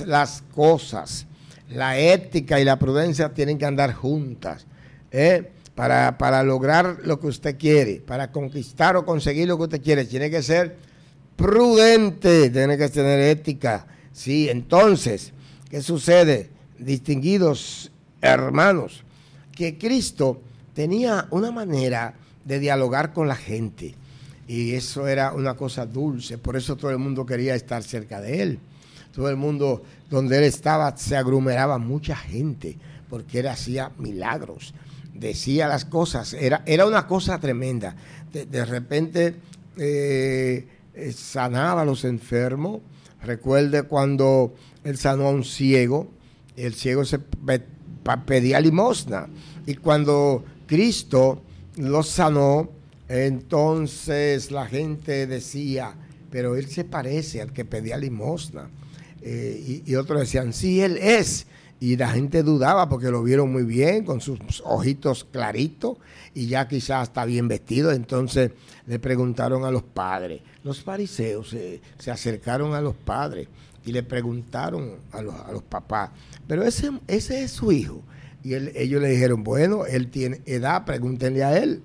las cosas. La ética y la prudencia tienen que andar juntas, para lograr lo que usted quiere, para conquistar o conseguir lo que usted quiere. Tiene que ser prudente, tiene que tener ética. Sí, entonces, ¿qué sucede? Distinguidos hermanos, que Cristo tenía una manera de dialogar con la gente, y eso era una cosa dulce. Por eso todo el mundo quería estar cerca de él. Todo el mundo, donde él estaba, se aglomeraba mucha gente, porque él hacía milagros, decía las cosas, era una cosa tremenda. De repente sanaba a los enfermos. Recuerde cuando él sanó a un ciego, el ciego se pedía limosna, y cuando Cristo lo sanó, entonces la gente decía, pero él se parece al que pedía limosna. Y otros decían, sí, él es. Y la gente dudaba porque lo vieron muy bien, con sus ojitos claritos, y ya quizás está bien vestido. Entonces le preguntaron a los padres. Los fariseos se acercaron a los padres y le preguntaron a los papás, pero ese es su hijo. Y ellos le dijeron, bueno, él tiene edad, pregúntenle a él.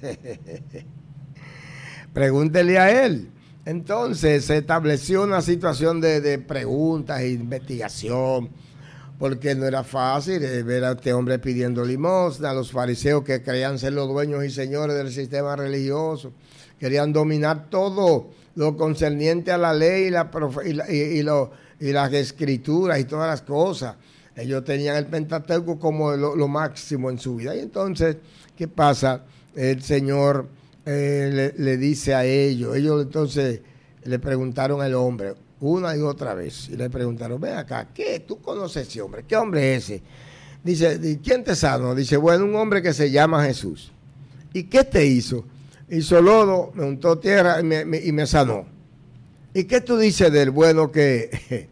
Pregúntenle a él. Entonces se estableció una situación de preguntas e investigación, porque no era fácil ver a este hombre pidiendo limosna. Los fariseos, que creían ser los dueños y señores del sistema religioso, querían dominar todo lo concerniente a la ley y las escrituras y todas las cosas. Ellos tenían el Pentateuco como lo máximo en su vida. Y entonces, ¿qué pasa? El Señor le dice a ellos entonces le preguntaron al hombre una y otra vez, y le preguntaron, ven acá, ¿qué? ¿Tú conoces ese hombre? ¿Qué hombre es ese? Dice, ¿quién te sanó? Dice, bueno, un hombre que se llama Jesús. ¿Y qué te hizo? Hizo lodo, me untó tierra y me sanó. ¿Y qué tú dices del bueno que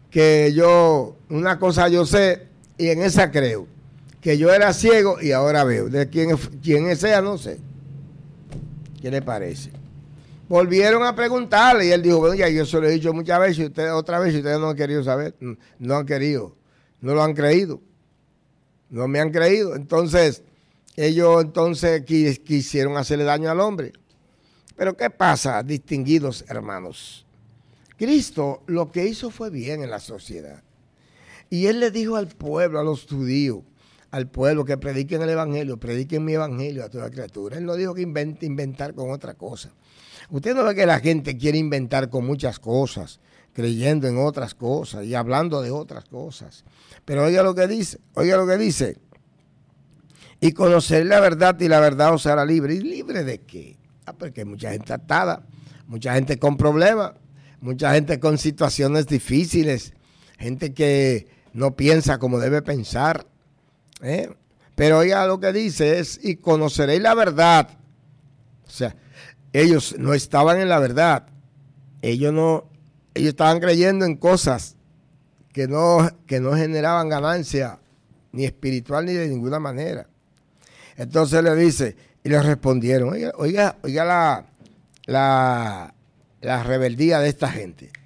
yo, una cosa yo sé y en esa creo, que yo era ciego y ahora veo? De quién es ella, no sé. ¿Qué le parece? Volvieron a preguntarle y él dijo, bueno, ya yo se lo he dicho muchas veces, y ustedes otra vez, y ustedes no han querido saber, no han querido, no lo han creído, no me han creído. Entonces, ellos quisieron hacerle daño al hombre. Pero ¿qué pasa, distinguidos hermanos? Cristo lo que hizo fue bien en la sociedad. Y él le dijo al pueblo, a los judíos, al pueblo, que prediquen el evangelio, prediquen mi evangelio a toda criatura. Él no dijo que inventar con otra cosa. Usted no ve que la gente quiere inventar con muchas cosas, creyendo en otras cosas y hablando de otras cosas. Pero oiga lo que dice. Y conocer la verdad, y la verdad os hará libre. ¿Y libre de qué? Porque hay mucha gente atada, mucha gente con problemas, mucha gente con situaciones difíciles, gente que no piensa como debe pensar. Pero oiga lo que dice es, y conoceréis la verdad. O sea, ellos no estaban en la verdad. Ellos estaban creyendo en cosas que no generaban ganancia, ni espiritual ni de ninguna manera. Entonces le dice, y le respondieron, oiga la rebeldía de esta gente.